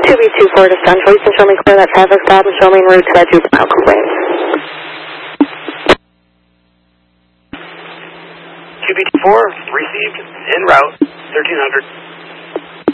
2B24 to Central. You can show me clear that traffic stop and show me en route to that juvenile complaint. QB24 received en route 1300.